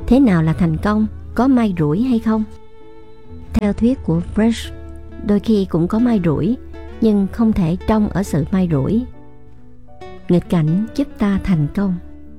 Thế nào là thành công? Có may rủi hay không? Theo thuyết của Fresh, đôi khi cũng có may rủi, nhưng không thể trông ở sự may rủi. Nghịch cảnh giúp ta thành công.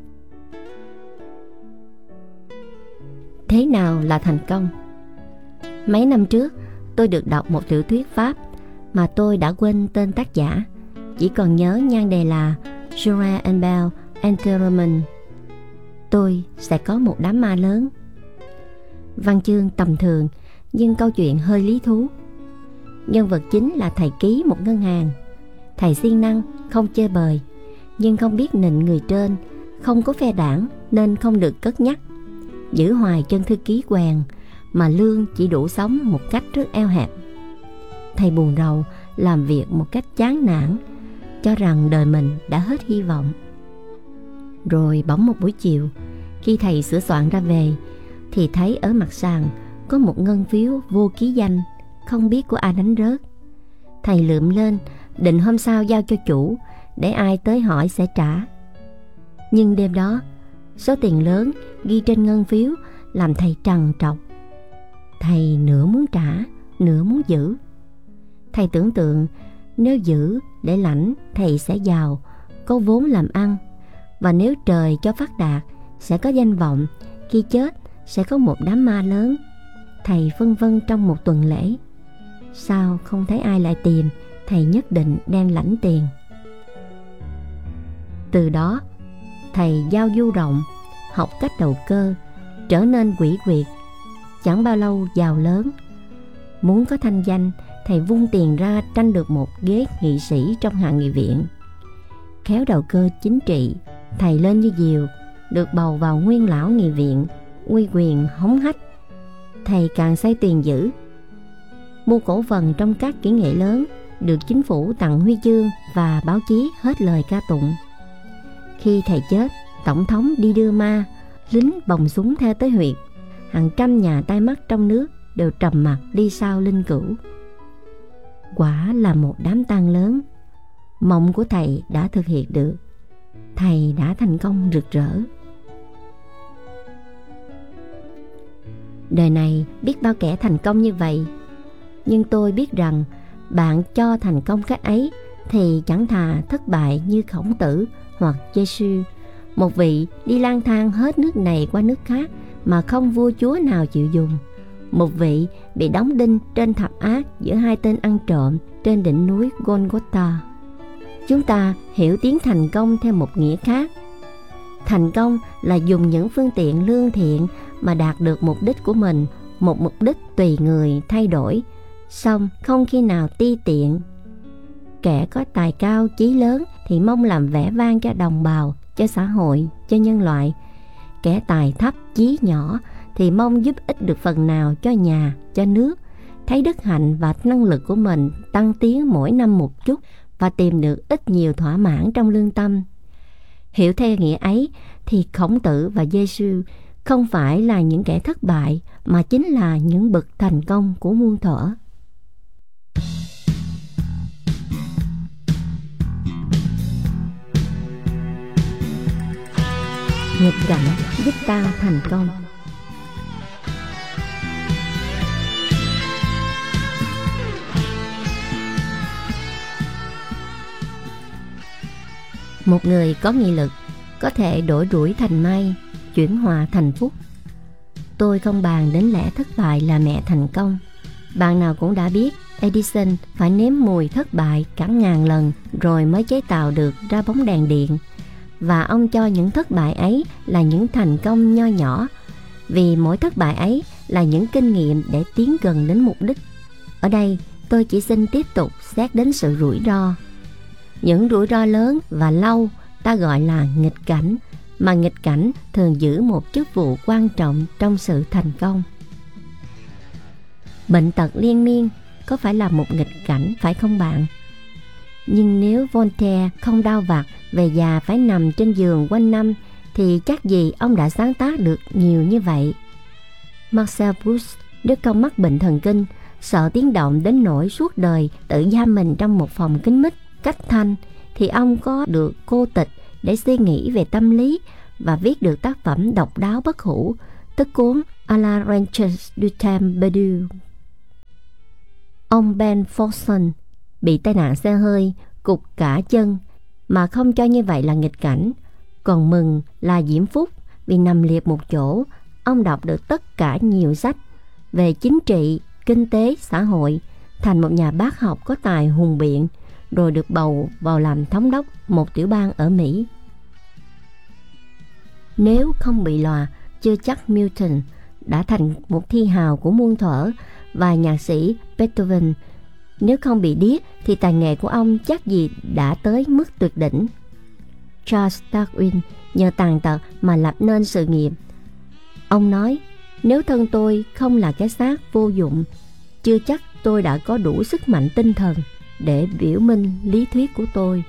Thế nào là thành công? Mấy năm trước, tôi được đọc một tiểu thuyết Pháp mà tôi đã quên tên tác giả, chỉ còn nhớ nhan đề là Joie and Belle Entertainment. Tôi sẽ có một đám ma lớn. Văn chương tầm thường, nhưng câu chuyện hơi lý thú. Nhân vật chính là thầy ký một ngân hàng. Thầy siêng năng, không chơi bời, nhưng không biết nịnh người trên, không có phe đảng nên không được cất nhắc. Giữ hoài chân thư ký quèn, mà lương chỉ đủ sống một cách rất eo hẹp. Thầy buồn rầu, làm việc một cách chán nản, cho rằng đời mình đã hết hy vọng. Rồi bỗng một buổi chiều, khi thầy sửa soạn ra về, thì thấy ở mặt sàn có một ngân phiếu vô ký danh, không biết của ai đánh rớt. Thầy lượm lên, định hôm sau giao cho chủ, để ai tới hỏi sẽ trả. Nhưng đêm đó, số tiền lớn ghi trên ngân phiếu làm thầy trằn trọc. Thầy nửa muốn trả, nửa muốn giữ. Thầy tưởng tượng nếu giữ để lãnh, thầy sẽ giàu, có vốn làm ăn. Và nếu trời cho phát đạt, sẽ có danh vọng, khi chết sẽ có một đám ma lớn. Thầy phân vân trong một tuần lễ. Sao không thấy ai lại tìm, thầy nhất định đem lãnh tiền. Từ đó, thầy giao du rộng, học cách đầu cơ, trở nên quỷ quyệt. Chẳng bao lâu giàu lớn. Muốn có thanh danh, thầy vung tiền ra tranh được một ghế nghị sĩ trong hạ nghị viện. Khéo đầu cơ chính trị, thầy lên như diều, được bầu vào nguyên lão nghị viện, uy quyền hống hách. Thầy càng xây tiền dữ, mua cổ phần trong các kỹ nghệ lớn, được chính phủ tặng huy chương và báo chí hết lời ca tụng. Khi thầy chết, tổng thống đi đưa ma, lính bồng súng theo tới huyệt. Hàng trăm nhà tai mắt trong nước đều trầm mặc đi sau linh cữu. Quả là một đám tang lớn. Mộng của thầy đã thực hiện được. Thầy đã thành công rực rỡ. Đời này biết bao kẻ thành công như vậy, nhưng tôi biết rằng bạn cho thành công cách ấy thì chẳng thà thất bại như Khổng Tử hoặc Giê-xu, một vị đi lang thang hết nước này qua nước khác mà không vua chúa nào chịu dùng, một vị bị đóng đinh trên thập ác giữa hai tên ăn trộm trên đỉnh núi Golgotha. Chúng ta hiểu tiếng thành công theo một nghĩa khác. Thành công là dùng những phương tiện lương thiện mà đạt được mục đích của mình, một mục đích tùy người thay đổi, song không khi nào ti tiện. Kẻ có tài cao chí lớn thì mong làm vẻ vang cho đồng bào, cho xã hội, cho nhân loại. Kẻ tài thấp chí nhỏ thì mong giúp ích được phần nào cho nhà, cho nước, thấy đức hạnh và năng lực của mình tăng tiến mỗi năm một chút và tìm được ít nhiều thỏa mãn trong lương tâm. Hiểu theo nghĩa ấy thì Khổng Tử và Giê-xu không phải là những kẻ thất bại mà chính là những bậc thành công của muôn thuở. Nghịch cảnh giúp ta thành công. Một người có nghị lực có thể đổi rủi thành may, chuyển hòa thành phúc. Tôi không bàn đến lẽ thất bại là mẹ thành công. Bạn nào cũng đã biết Edison phải nếm mùi thất bại cả ngàn lần rồi mới chế tạo được ra bóng đèn điện. Và ông cho những thất bại ấy là những thành công nho nhỏ, vì mỗi thất bại ấy là những kinh nghiệm để tiến gần đến mục đích. Ở đây tôi chỉ xin tiếp tục xét đến sự rủi ro. Những rủi ro lớn và lâu ta gọi là nghịch cảnh, mà nghịch cảnh thường giữ một chức vụ quan trọng trong sự thành công. Bệnh tật liên miên có phải là một nghịch cảnh phải không bạn? Nhưng nếu Voltaire không đau vặt về già phải nằm trên giường quanh năm thì chắc gì ông đã sáng tác được nhiều như vậy. Marcel Proust nếu không mắc bệnh thần kinh, sợ tiếng động đến nỗi suốt đời tự giam mình trong một phòng kín mít, cách thanh, thì ông có được cô tịch để suy nghĩ về tâm lý và viết được tác phẩm độc đáo bất hủ, tức cuốn À la Ranches du Temps perdu. Ông Ben Folsom bị tai nạn xe hơi, cụt cả chân, mà không cho như vậy là nghịch cảnh. Còn mừng là diễm phúc vì nằm liệt một chỗ. Ông đọc được tất cả nhiều sách về chính trị, kinh tế, xã hội, thành một nhà bác học có tài hùng biện, rồi được bầu vào làm thống đốc một tiểu bang ở Mỹ. Nếu không bị lòa, chưa chắc Milton đã thành một thi hào của muôn thuở và nhạc sĩ Beethoven. Nếu không bị điếc thì tài nghệ của ông chắc gì đã tới mức tuyệt đỉnh. Charles Darwin nhờ tàn tật mà lập nên sự nghiệp. Ông nói, nếu thân tôi không là cái xác vô dụng, chưa chắc tôi đã có đủ sức mạnh tinh thần để biểu minh lý thuyết của tôi.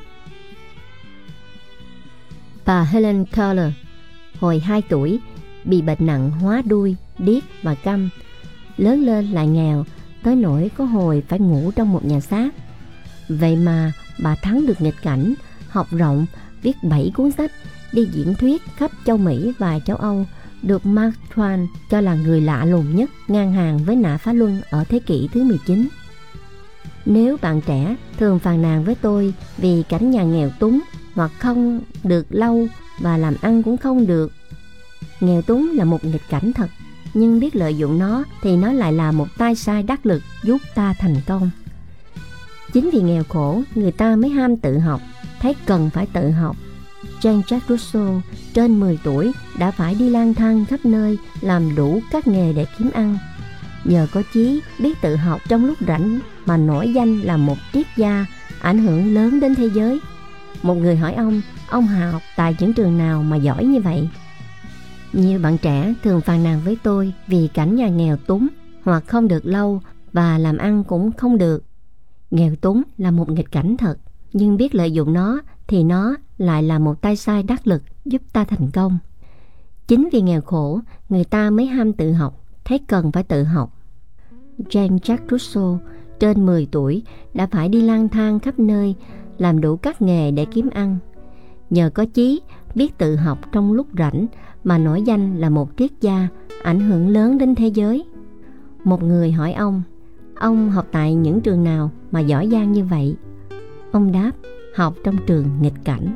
Bà Helen Keller hồi 2 tuổi bị bệnh nặng hóa đuôi, điếc và câm. Lớn lên lại nghèo, tới nỗi có hồi phải ngủ trong một nhà xác. Vậy mà bà thắng được nghịch cảnh, học rộng, viết 7 cuốn sách, đi diễn thuyết khắp châu Mỹ và châu Âu, được Mark Twain cho là người lạ lùng nhất, ngang hàng với Nã Phá Luân ở thế kỷ thứ 19. Nếu bạn trẻ thường phàn nàn với tôi vì cảnh nhà nghèo túng, hoặc không được lâu và làm ăn cũng không được. Nghèo túng là một nghịch cảnh thật, nhưng biết lợi dụng nó thì nó lại là một tay sai đắc lực giúp ta thành công. Chính vì nghèo khổ, người ta mới ham tự học, thấy cần phải tự học. Jean-Jacques Rousseau trên 10 tuổi đã phải đi lang thang khắp nơi, làm đủ các nghề để kiếm ăn. Nhờ có chí, biết tự học trong lúc rảnh mà nổi danh là một triết gia, ảnh hưởng lớn đến thế giới. Một người hỏi ông học tại những trường nào mà giỏi như vậy? Nhiều bạn trẻ thường phàn nàn với tôi vì cảnh nhà nghèo túng, hoặc không được lâu và làm ăn cũng không được. Nghèo túng là một nghịch cảnh thật, nhưng biết lợi dụng nó thì nó lại là một tay sai đắc lực giúp ta thành công. Chính vì nghèo khổ, người ta mới ham tự học, thấy cần phải tự học. Jean-Jacques Rousseau trên 10 tuổi đã phải đi lang thang khắp nơi, làm đủ các nghề để kiếm ăn. Nhờ có chí, biết tự học trong lúc rảnh mà nổi danh là một triết gia, ảnh hưởng lớn đến thế giới. Một người hỏi ông học tại những trường nào mà giỏi giang như vậy? Ông đáp, học trong trường nghịch cảnh.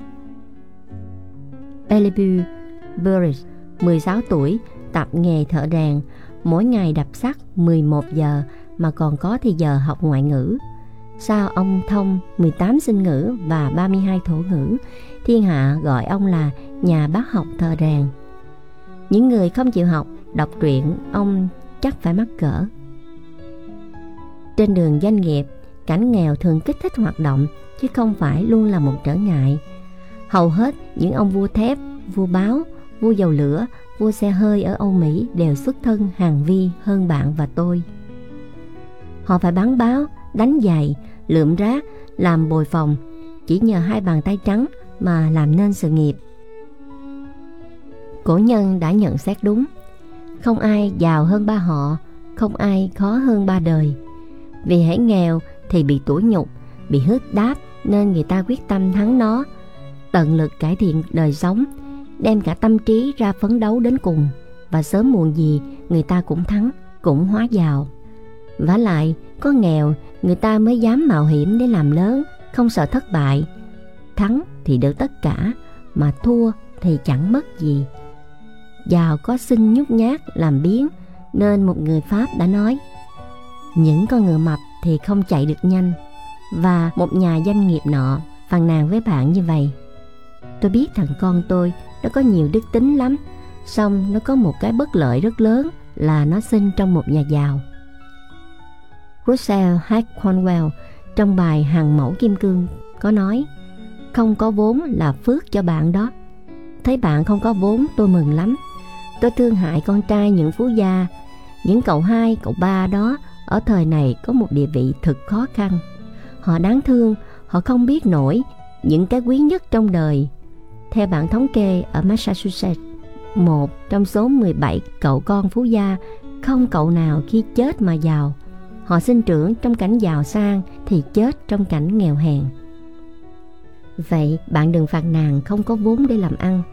Elizabeth Burris, 16 tuổi, tập nghề thợ rèn, mỗi ngày đập sắt 11 giờ mà còn có thì giờ học ngoại ngữ. Sao ông thông 18 sinh ngữ và 32 thổ ngữ, thiên hạ gọi ông là nhà bác học thợ rèn. Những người không chịu học, đọc truyện ông chắc phải mắc cỡ. Trên đường doanh nghiệp, cảnh nghèo thường kích thích hoạt động chứ không phải luôn là một trở ngại. Hầu hết những ông vua thép, vua báo, vua dầu lửa, vua xe hơi ở Âu Mỹ đều xuất thân hàng vi hơn bạn và tôi. Họ phải bán báo, đánh giày, lượm rác, làm bồi phòng, chỉ nhờ 2 bàn tay trắng mà làm nên sự nghiệp. Cổ nhân đã nhận xét đúng, không ai giàu hơn ba họ, không ai khó hơn ba đời. Vì hễ nghèo thì bị tủi nhục, bị hức đáp, nên người ta quyết tâm thắng nó, tận lực cải thiện đời sống, đem cả tâm trí ra phấn đấu đến cùng, và sớm muộn gì người ta cũng thắng, cũng hóa giàu. Vả lại, có nghèo người ta mới dám mạo hiểm để làm lớn, không sợ thất bại. Thắng thì được tất cả, mà thua thì chẳng mất gì. Giàu có sinh nhút nhát làm biếng, nên một người Pháp đã nói, những con ngựa mập thì không chạy được nhanh. Và một nhà doanh nghiệp nọ phàn nàn với bạn như vậy: tôi biết thằng con tôi nó có nhiều đức tính lắm, song nó có một cái bất lợi rất lớn là nó sinh trong một nhà giàu. Russell H. Cornwell trong bài Hàng mẫu kim cương có nói, không có vốn là phước cho bạn đó. Thấy bạn không có vốn tôi mừng lắm. Tôi thương hại con trai những phú gia. Những cậu 2, cậu 3 đó ở thời này có một địa vị thực khó khăn. Họ đáng thương, họ không biết nổi những cái quý nhất trong đời. Theo bản thống kê ở Massachusetts, 1 trong số 17 cậu con phú gia, không cậu nào khi chết mà giàu. Họ sinh trưởng trong cảnh giàu sang thì chết trong cảnh nghèo hèn. Vậy bạn đừng phàn nàn không có vốn để làm ăn.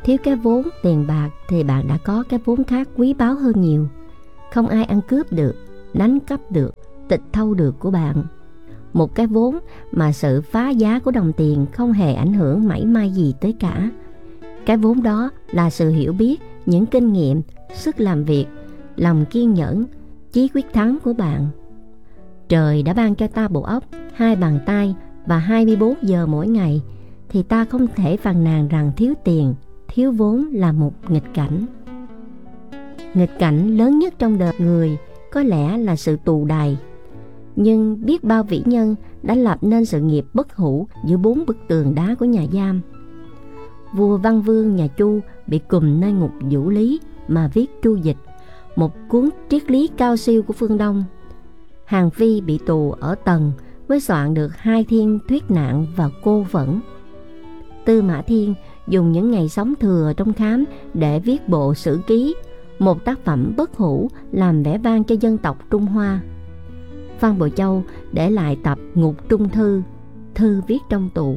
Thiếu cái vốn tiền bạc thì bạn đã có cái vốn khác quý báu hơn nhiều. Không ai ăn cướp được, đánh cắp được, tịch thâu được của bạn. Một cái vốn mà sự phá giá của đồng tiền không hề ảnh hưởng mảy may gì tới cả. Cái vốn đó là sự hiểu biết, những kinh nghiệm, sức làm việc, lòng kiên nhẫn, chí quyết thắng của bạn. Trời đã ban cho ta bộ óc, 2 bàn tay và 24 giờ mỗi ngày, thì ta không thể phàn nàn rằng thiếu tiền, thiếu vốn là một nghịch cảnh. Nghịch cảnh lớn nhất trong đời người có lẽ là sự tù đày. Nhưng biết bao vĩ nhân đã lập nên sự nghiệp bất hủ giữa 4 bức tường đá của nhà giam. Vua Văn Vương nhà Chu bị cùm nơi ngục Vũ Lý mà viết Chu Dịch, một cuốn triết lý cao siêu của phương Đông. Hàn Phi bị tù ở Tần mới soạn được 2 thiên thuyết nạn và cô phẫn. Tư Mã Thiên dùng những ngày sống thừa trong khám để viết bộ Sử Ký, một tác phẩm bất hủ làm vẻ vang cho dân tộc Trung Hoa. Phan Bội Châu để lại tập Ngục Trung Thư, thư viết trong tù.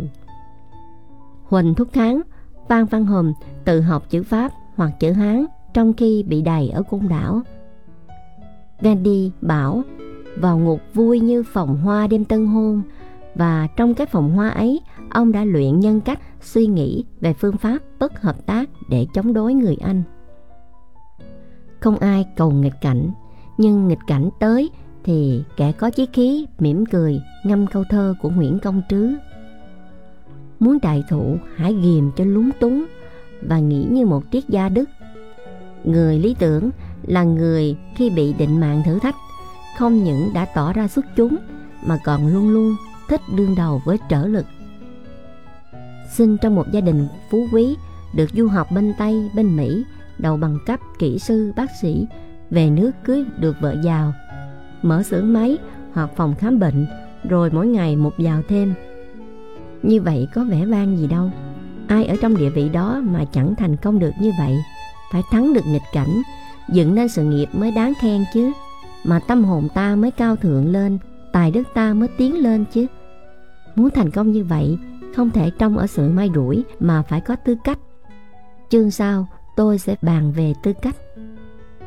Huỳnh Thúc Kháng, Phan Văn Hùng tự học chữ Pháp hoặc chữ Hán trong khi bị đày ở Côn Đảo. Gandhi bảo vào ngục vui như phòng hoa đêm tân hôn, và trong cái phòng hoa ấy, ông đã luyện nhân cách, suy nghĩ về phương pháp bất hợp tác để chống đối người Anh. Không ai cầu nghịch cảnh, nhưng nghịch cảnh tới thì kẻ có chí khí mỉm cười ngâm câu thơ của Nguyễn Công Trứ. Muốn đại thụ hãy ghiềm cho lúng túng và nghĩ như một triết gia Đức. Người lý tưởng là người khi bị định mạng thử thách không những đã tỏ ra xuất chúng mà còn luôn luôn thích đương đầu với trở lực. Sinh trong một gia đình phú quý, được du học bên Tây, bên Mỹ, đầu bằng cấp kỹ sư, bác sĩ, về nước cưới được vợ giàu, mở xưởng máy hoặc phòng khám bệnh, rồi mỗi ngày một giàu thêm. Như vậy có vẻ vang gì đâu. Ai ở trong địa vị đó mà chẳng thành công được như vậy? Phải thắng được nghịch cảnh, dựng nên sự nghiệp mới đáng khen chứ. Mà tâm hồn ta mới cao thượng lên, tài đức ta mới tiến lên chứ. Muốn thành công như vậy, không thể trông ở sự may rủi mà phải có tư cách. Chương sau tôi sẽ bàn về tư cách.